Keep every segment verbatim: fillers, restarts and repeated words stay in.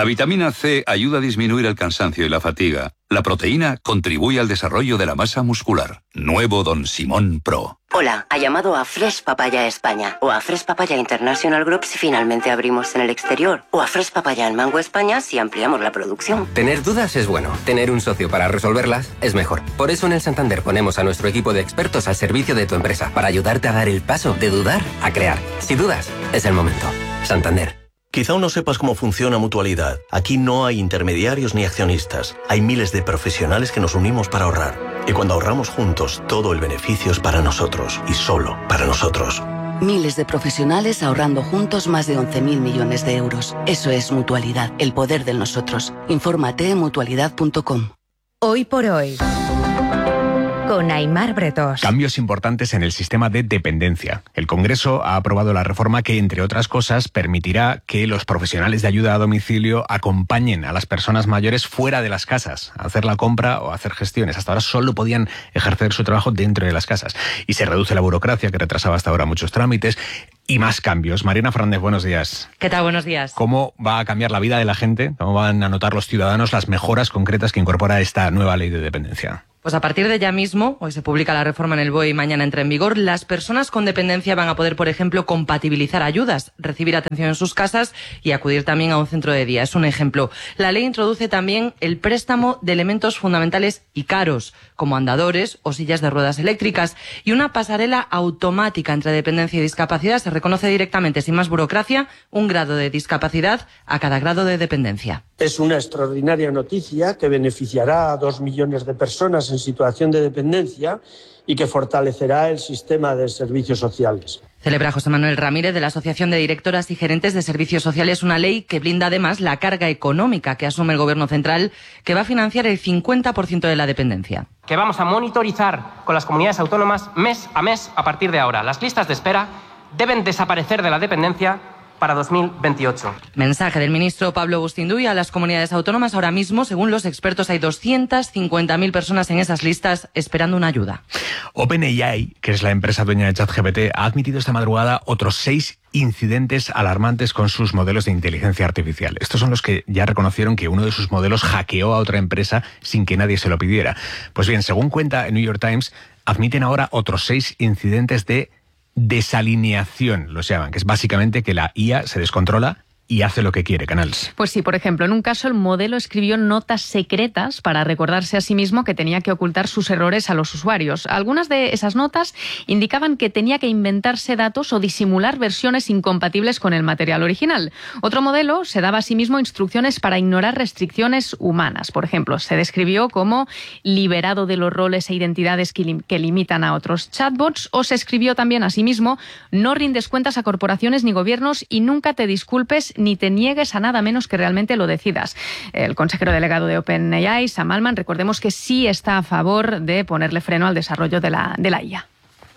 La vitamina C ayuda a disminuir el cansancio y la fatiga. La proteína contribuye al desarrollo de la masa muscular. Nuevo Don Simón Pro. Hola, ha llamado a Fresh Papaya España o a Fresh Papaya International Group si finalmente abrimos en el exterior o a Fresh Papaya en Mango España si ampliamos la producción. Tener dudas es bueno, tener un socio para resolverlas es mejor. Por eso en el Santander ponemos a nuestro equipo de expertos al servicio de tu empresa para ayudarte a dar el paso de dudar a crear. Si dudas, es el momento. Santander. Quizá aún no sepas cómo funciona Mutualidad. Aquí no hay intermediarios ni accionistas. Hay miles de profesionales que nos unimos para ahorrar. Y cuando ahorramos juntos, todo el beneficio es para nosotros y solo para nosotros. Miles de profesionales ahorrando juntos más de once mil millones de euros. Eso es Mutualidad, el poder de nosotros. Infórmate en mutualidad punto com. Hoy por hoy, con Aimar Bretos. Cambios importantes en el sistema de dependencia. El Congreso ha aprobado la reforma que, entre otras cosas, permitirá que los profesionales de ayuda a domicilio acompañen a las personas mayores fuera de las casas a hacer la compra o a hacer gestiones. Hasta ahora solo podían ejercer su trabajo dentro de las casas. Y se reduce la burocracia que retrasaba hasta ahora muchos trámites. Y más cambios. Mariana Fernández, buenos días. ¿Qué tal? Buenos días. ¿Cómo va a cambiar la vida de la gente? ¿Cómo van a notar los ciudadanos las mejoras concretas que incorpora esta nueva ley de dependencia? Pues a partir de ya mismo, hoy se publica la reforma en el B O E y mañana entra en vigor, las personas con dependencia van a poder, por ejemplo, compatibilizar ayudas, recibir atención en sus casas y acudir también a un centro de día. Es un ejemplo. La ley introduce también el préstamo de elementos fundamentales y caros, como andadores o sillas de ruedas eléctricas, y una pasarela automática entre dependencia y discapacidad. Se reconoce directamente, sin más burocracia, un grado de discapacidad a cada grado de dependencia. Es una extraordinaria noticia que beneficiará a dos millones de personas en situación de dependencia y que fortalecerá el sistema de servicios sociales. Celebra José Manuel Ramírez de la Asociación de Directoras y Gerentes de Servicios Sociales una ley que blinda además la carga económica que asume el Gobierno central, que va a financiar el cincuenta por ciento de la dependencia. Que vamos a monitorizar con las comunidades autónomas mes a mes a partir de ahora. Las listas de espera deben desaparecer de la dependencia para dos mil veintiocho. Mensaje del ministro Pablo Bustinduy a las comunidades autónomas. Ahora mismo, según los expertos, hay doscientas cincuenta mil personas en esas listas esperando una ayuda. OpenAI, que es la empresa dueña de ChatGPT, ha admitido esta madrugada otros seis incidentes alarmantes con sus modelos de inteligencia artificial. Estos son los que ya reconocieron que uno de sus modelos hackeó a otra empresa sin que nadie se lo pidiera. Pues bien, según cuenta el New York Times, admiten ahora otros seis incidentes de desalineación, los llaman, que es básicamente que la I A se descontrola y hace lo que quiere, Canals. Pues sí, por ejemplo, en un caso el modelo escribió notas secretas para recordarse a sí mismo que tenía que ocultar sus errores a los usuarios. Algunas de esas notas indicaban que tenía que inventarse datos o disimular versiones incompatibles con el material original. Otro modelo se daba a sí mismo instrucciones para ignorar restricciones humanas. Por ejemplo, se describió como liberado de los roles e identidades que, lim- que limitan a otros chatbots, o se escribió también a sí mismo: no rindes cuentas a corporaciones ni gobiernos y nunca te disculpes ni te niegues a nada menos que realmente lo decidas. El consejero delegado de OpenAI, Sam Altman, recordemos que sí está a favor de ponerle freno al desarrollo de la, de la I A.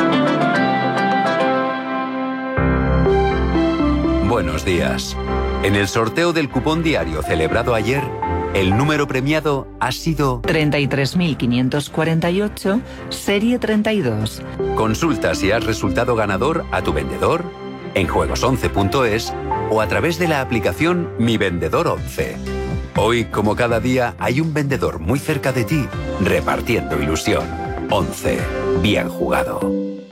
Buenos días. En el sorteo del cupón diario celebrado ayer, el número premiado ha sido treinta y tres mil quinientos cuarenta y ocho, serie treinta y dos. Consulta si has resultado ganador a tu vendedor, en juegos once punto es o a través de la aplicación Mi Vendedor once. Hoy, como cada día, hay un vendedor muy cerca de ti, repartiendo ilusión. once. Bien jugado.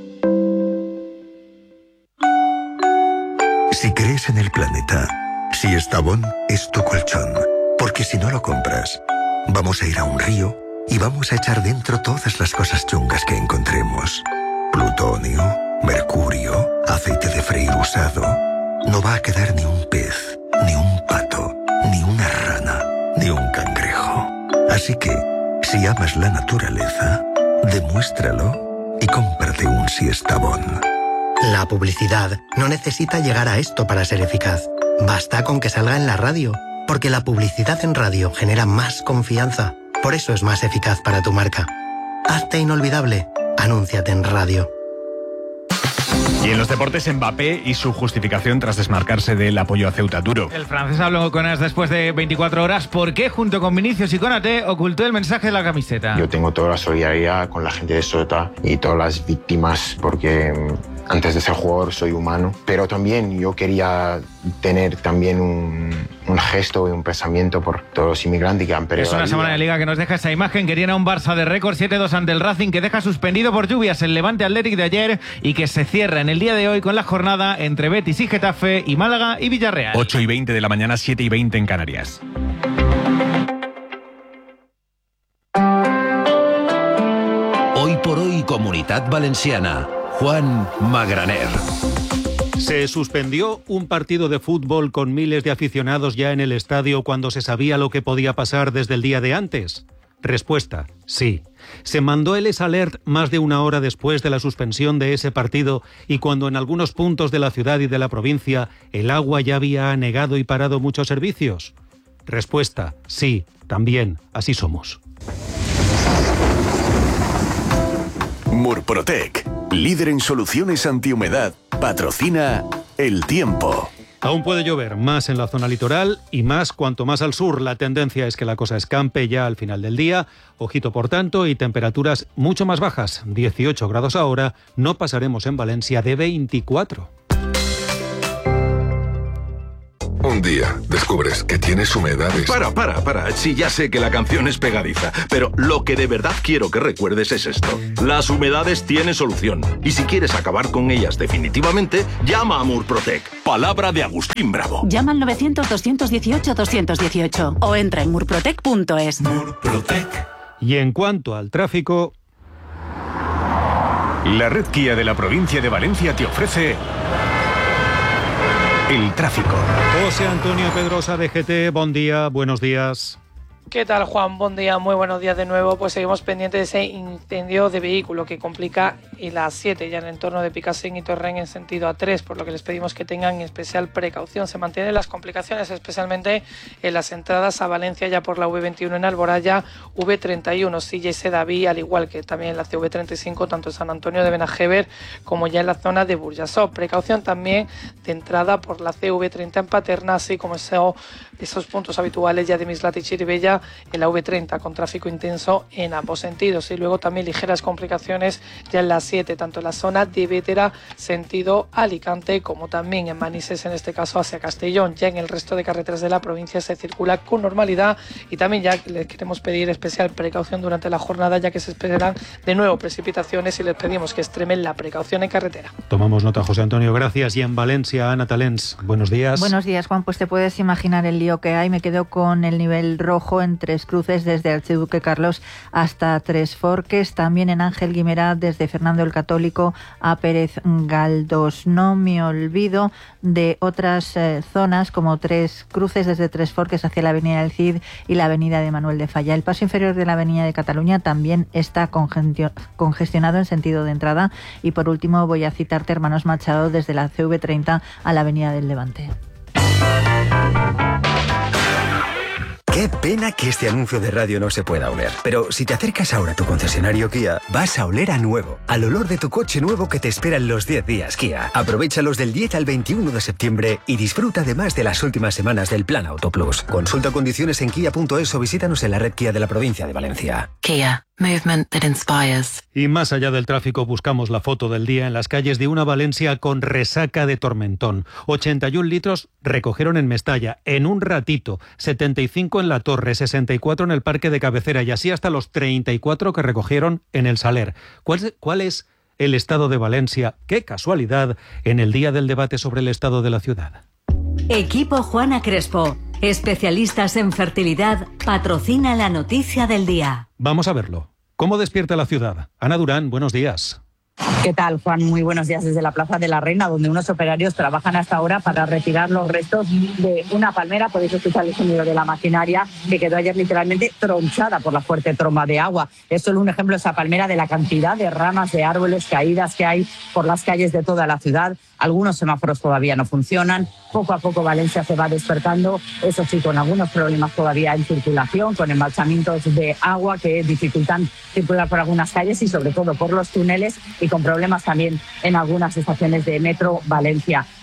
Si crees en el planeta, si Estavón es tu colchón, porque si no lo compras, vamos a ir a un río y vamos a echar dentro todas las cosas chungas que encontremos. Plutonio, mercurio, aceite de freír usado. No va a quedar ni un pez, ni un pato, ni una rana, ni un cangrejo. Así que, si amas la naturaleza, demuéstralo y cómprate un Siestabón. La publicidad no necesita llegar a esto para ser eficaz. Basta con que salga en la radio, porque la publicidad en radio genera más confianza. Por eso es más eficaz para tu marca. Hazte inolvidable. Anúnciate en radio. Y en los deportes, Mbappé y su justificación tras desmarcarse del apoyo a Ceuta. Duro. El francés habló con AS después de veinticuatro horas. ¿Por qué, junto con Vinicius y Konaté, ocultó el mensaje de la camiseta? Yo tengo toda la solidaridad con la gente de Ceuta y todas las víctimas, porque antes de ser jugador soy humano. Pero también yo quería tener también un, un gesto y un pensamiento por todos los inmigrantes que han perdido Es una la semana vida. de Liga que nos deja esa imagen que tiene a un Barça de récord siete dos ante el Racing, que deja suspendido por lluvias el Levante Athletic de ayer y que se cierra en el día de hoy con la jornada entre Betis y Getafe y Málaga y Villarreal. ocho y veinte de la mañana, siete y veinte en Canarias. Hoy por hoy, Comunitat Valenciana. Juan Magraner. Se suspendió un partido de fútbol con miles de aficionados ya en el estadio cuando se sabía lo que podía pasar desde el día de antes. Respuesta, sí. Se mandó el S-Alert más de una hora después de la suspensión de ese partido y cuando en algunos puntos de la ciudad y de la provincia el agua ya había anegado y parado muchos servicios. Respuesta, sí, también, así somos. Murprotec, líder en soluciones antihumedad, patrocina El Tiempo. Aún puede llover, más en la zona litoral y más cuanto más al sur. La tendencia es que la cosa escampe ya al final del día. Ojito por tanto, y temperaturas mucho más bajas, dieciocho grados ahora. No pasaremos en Valencia de veinticuatro. Un día descubres que tienes humedades. Para, para, para. Sí, ya sé que la canción es pegadiza, pero lo que de verdad quiero que recuerdes es esto. Las humedades tienen solución. Y si quieres acabar con ellas definitivamente, llama a Murprotec. Palabra de Agustín Bravo. Llama al novecientos, doscientos dieciocho, doscientos dieciocho o entra en murprotec punto es. Murprotec. Y en cuanto al tráfico... La red Kia de la provincia de Valencia te ofrece... el tráfico. José Antonio Pedrosa de G T, buen día, buenos días. ¿Qué tal, Juan? Buen día, muy buenos días de nuevo. Pues seguimos pendientes de ese incendio de vehículo que complica y la A siete, ya en el entorno de Picassent y Torrent en sentido A tres, por lo que les pedimos que tengan especial precaución. Se mantienen las complicaciones, especialmente en las entradas a Valencia, ya por la V veintiuno en Alboraya, V treinta y uno, Silla y Sedaví, al igual que también en la C V treinta y cinco, tanto en San Antonio de Benajever como ya en la zona de Burjasot. Precaución también de entrada por la C V treinta en Paterna, así como eso, esos puntos habituales ya de Mislata y Chirivella en la V treinta, con tráfico intenso en ambos sentidos. Y luego también ligeras complicaciones ya en la siete, tanto en la zona de Vétera, sentido Alicante, como también en Manises, en este caso hacia Castellón. Ya en el resto de carreteras de la provincia se circula con normalidad y también ya les queremos pedir especial precaución durante la jornada, ya que se esperan de nuevo precipitaciones y les pedimos que extremen la precaución en carretera. Tomamos nota, José Antonio, gracias. Y en Valencia, Ana Talens, buenos días. Buenos días, Juan. Pues te puedes imaginar el lío que hay. Me quedo con el nivel rojo en Tres Cruces, desde Archiduque Carlos hasta Tres Forques. También en Ángel Guimerá, desde Fernando el Católico a Pérez Galdós. No me olvido de otras eh, zonas como Tres Cruces, desde Tres Forques hacia la avenida del Cid y la avenida de Manuel de Falla. El paso inferior de la avenida de Cataluña también está congestionado en sentido de entrada. Y por último voy a citarte, Hermanos Machado, desde la C V treinta a la avenida del Levante. Qué pena que este anuncio de radio no se pueda oler. Pero si te acercas ahora a tu concesionario Kia, vas a oler a nuevo. Al olor de tu coche nuevo que te espera en los diez días Kia. Aprovéchalos del diez al veintiuno de septiembre y disfruta además de las últimas semanas del Plan Auto Plus. Consulta condiciones en kia punto es o visítanos en la red Kia de la provincia de Valencia. Kia. Movement that inspires. Y más allá del tráfico, buscamos la foto del día en las calles de una Valencia con resaca de tormentón. ochenta y un litros recogieron en Mestalla en un ratito, setenta y cinco en La Torre, sesenta y cuatro en el Parque de Cabecera y así hasta los treinta y cuatro que recogieron en el Saler. ¿Cuál, cuál es el estado de Valencia? ¡Qué casualidad! En el día del debate sobre el estado de la ciudad. Equipo Juana Crespo, especialistas en fertilidad, patrocina la noticia del día. Vamos a verlo. ¿Cómo despierta la ciudad? Ana Durán, buenos días. ¿Qué tal, Juan? Muy buenos días desde la Plaza de la Reina, donde unos operarios trabajan hasta ahora para retirar los restos de una palmera. Podéis escuchar el sonido de la maquinaria que quedó ayer literalmente tronchada por la fuerte tromba de agua. Es solo un ejemplo de esa palmera, de la cantidad de ramas de árboles caídas que hay por las calles de toda la ciudad. Algunos semáforos todavía no funcionan. Poco a poco Valencia se va despertando, eso sí, con algunos problemas todavía en circulación, con embalsamientos de agua que dificultan circular por algunas calles y sobre todo por los túneles, y con problemas también en algunas estaciones de Metro Valencia.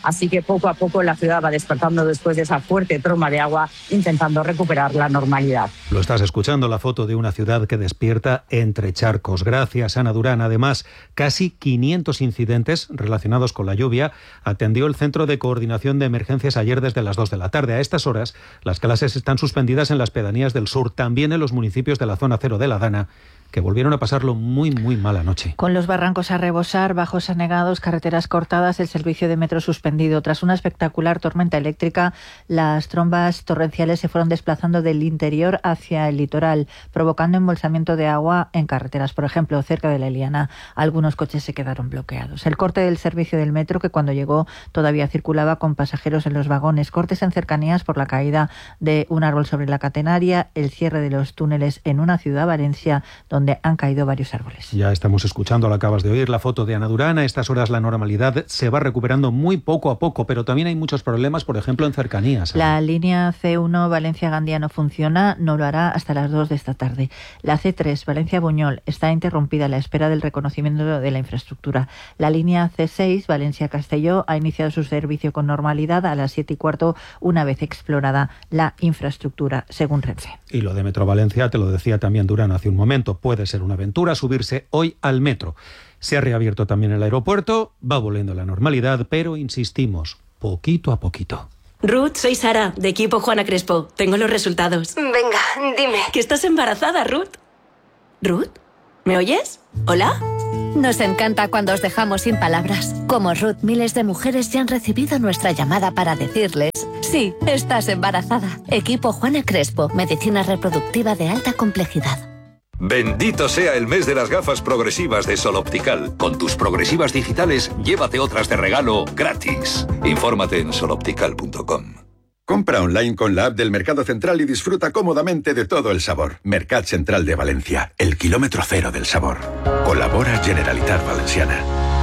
así que poco a poco la ciudad va despertando después de esa fuerte tromba de agua, intentando recuperar la normalidad. Lo estás escuchando, la foto de una ciudad que despierta entre charcos. Gracias, Ana Durán. Además, casi quinientos incidentes relacionados con la lluvia atendió el Centro de Coordinación de Emergencias ayer desde las dos de la tarde. A estas horas, las clases están suspendidas en las pedanías del sur, también en los municipios de la zona cero de La Dana, que volvieron a pasarlo muy, muy mal anoche. Con los barrancos a rebosar, bajos anegados, carreteras cortadas, el servicio de metro suspendido. Tras una espectacular tormenta eléctrica, las trombas torrenciales se fueron desplazando del interior hacia el litoral, provocando embolsamiento de agua en carreteras, por ejemplo, cerca de la Eliana. Algunos coches se quedaron bloqueados. El corte del servicio del metro, que cuando llegó todavía circulaba con pasajeros en los vagones. Cortes en cercanías por la caída de un árbol sobre la catenaria, el cierre de los túneles en una ciudad, Valencia, donde han caído varios árboles. Ya estamos escuchando, lo acabas de oír, la foto de Ana Durán. A estas horas la normalidad se va recuperando muy poco a poco, pero también hay muchos problemas, por ejemplo, en cercanías. La línea C uno Valencia-Gandía no funciona, no lo hará hasta las dos de esta tarde. La C tres Valencia-Buñol está interrumpida a la espera del reconocimiento de la infraestructura. La línea C seis Valencia-Castelló ha iniciado su servicio con normalidad a las siete y cuarto, una vez explorada la infraestructura, según Renfe. Y lo de Metro Valencia, te lo decía también Durán hace un momento, puede ser una aventura subirse hoy al metro. Se ha reabierto también el aeropuerto, va volviendo a la normalidad, pero insistimos, poquito a poquito. Ruth, soy Sara, de equipo Juana Crespo. Tengo los resultados. Venga, dime. ¿Que estás embarazada, Ruth? ¿Ruth? ¿Me oyes? ¿Hola? Nos encanta cuando os dejamos sin palabras. Como Ruth, miles de mujeres ya han recibido nuestra llamada para decirles: sí, estás embarazada. Equipo Juana Crespo, medicina reproductiva de alta complejidad. Bendito sea el mes de las gafas progresivas de Sol Optical. Con tus progresivas digitales, llévate otras de regalo gratis. Infórmate en sol optical punto com. Compra online con la app del Mercado Central y disfruta cómodamente de todo el sabor. Mercat Central de Valencia, el kilómetro cero del sabor. Colabora Generalitat Valenciana.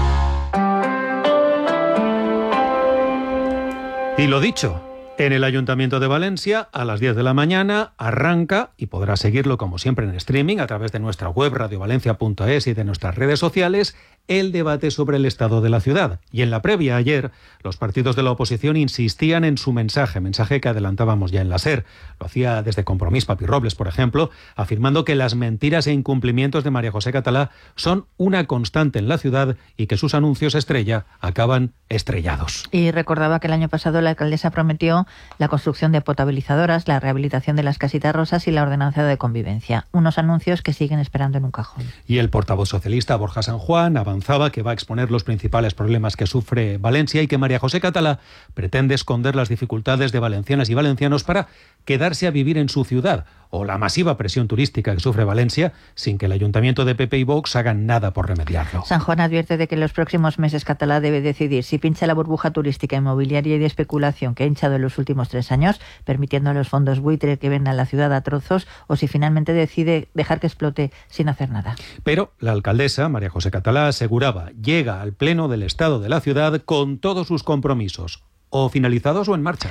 Y lo dicho, en el Ayuntamiento de Valencia, a las diez de la mañana, arranca, y podrás seguirlo como siempre en streaming a través de nuestra web radio valencia punto es y de nuestras redes sociales, el debate sobre el estado de la ciudad. Y en la previa ayer, los partidos de la oposición insistían en su mensaje, mensaje que adelantábamos ya en la SER. Lo hacía desde Compromís Papi Robles, por ejemplo, afirmando que las mentiras e incumplimientos de María José Catalá son una constante en la ciudad y que sus anuncios estrella acaban estrellados. Y recordaba que el año pasado la alcaldesa prometió la construcción de potabilizadoras, la rehabilitación de las casitas rosas y la ordenanza de convivencia. Unos anuncios que siguen esperando en un cajón. Y el portavoz socialista Borja San Juan avanzaba que va a exponer los principales problemas que sufre Valencia y que María José Catalá pretende esconder las dificultades de valencianas y valencianos para quedarse a vivir en su ciudad, o la masiva presión turística que sufre Valencia sin que el Ayuntamiento de P P y Vox hagan nada por remediarlo. San Juan advierte de que en los próximos meses Catalá debe decidir si pincha la burbuja turística, inmobiliaria y de especulación que ha hinchado en los últimos tres años, permitiendo a los fondos buitre que vendan la ciudad a trozos, o si finalmente decide dejar que explote sin hacer nada. Pero la alcaldesa, María José Catalá, aseguraba, llega al Pleno del Estado de la ciudad con todos sus compromisos, o finalizados o en marcha.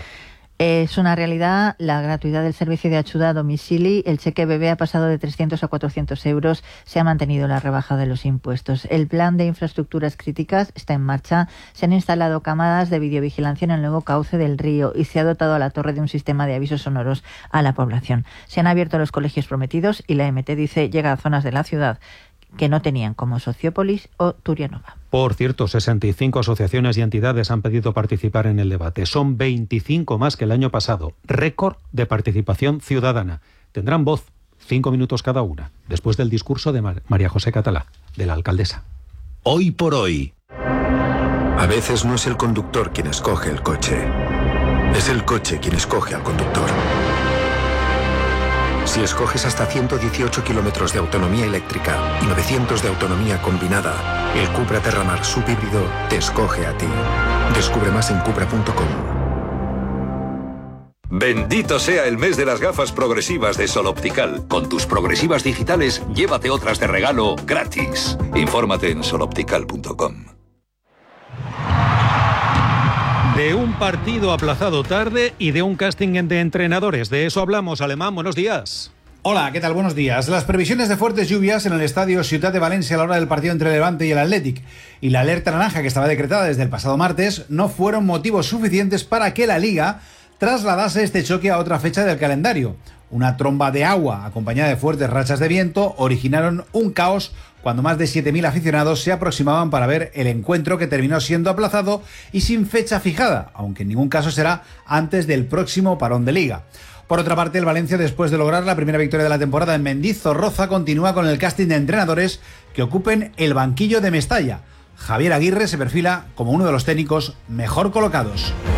Es una realidad la gratuidad del servicio de ayuda a domicili. El cheque bebé ha pasado de trescientos a cuatrocientos euros. Se ha mantenido la rebaja de los impuestos. El plan de infraestructuras críticas está en marcha. Se han instalado cámaras de videovigilancia en el nuevo cauce del río y se ha dotado a la torre de un sistema de avisos sonoros a la población. Se han abierto los colegios prometidos y la M T dice llega a zonas de la ciudad que no tenían, como Sociópolis o Turianova. Por cierto, sesenta y cinco asociaciones y entidades han pedido participar en el debate. Son veinticinco más que el año pasado. Récord de participación ciudadana. Tendrán voz, cinco minutos cada una, después del discurso de Mar- María José Catalá, de la alcaldesa. Hoy por hoy. A veces no es el conductor quien escoge el coche. Es el coche quien escoge al conductor. Si escoges hasta ciento dieciocho kilómetros de autonomía eléctrica y novecientos de autonomía combinada, el Cupra Terramar subhíbrido te escoge a ti. Descubre más en cupra punto com. Bendito sea el mes de las gafas progresivas de Sol Optical. Con tus progresivas digitales, llévate otras de regalo gratis. Infórmate en sol optical punto com. De un partido aplazado tarde y de un casting de entrenadores. De eso hablamos. Alemán, buenos días. Hola, ¿qué tal? Buenos días. Las previsiones de fuertes lluvias en el estadio Ciutat de Valencia a la hora del partido entre el Levante y el Athletic y la alerta naranja que estaba decretada desde el pasado martes no fueron motivos suficientes para que la Liga trasladase este choque a otra fecha del calendario. Una tromba de agua acompañada de fuertes rachas de viento originaron un caos cuando más de siete mil aficionados se aproximaban para ver el encuentro, que terminó siendo aplazado y sin fecha fijada, aunque en ningún caso será antes del próximo parón de Liga. Por otra parte, el Valencia, después de lograr la primera victoria de la temporada en Mendizorroza, continúa con el casting de entrenadores que ocupen el banquillo de Mestalla. Javier Aguirre se perfila como uno de los técnicos mejor colocados.